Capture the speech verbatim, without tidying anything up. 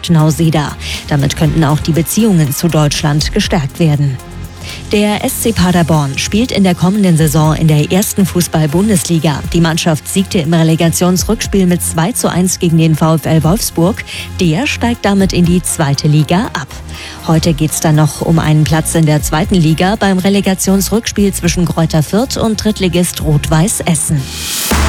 Reichenhall-Sieder. Damit könnten auch die Beziehungen zu Deutschland gestärkt werden. Der S C Paderborn spielt in der kommenden Saison in der ersten Fußball-Bundesliga. Die Mannschaft siegte im Relegationsrückspiel mit zwei zu eins gegen den VfL Wolfsburg. Der steigt damit in die zweite Liga ab. Heute geht es dann noch um einen Platz in der zweiten Liga beim Relegationsrückspiel zwischen Greuther Fürth und Drittligist Rot-Weiß Essen.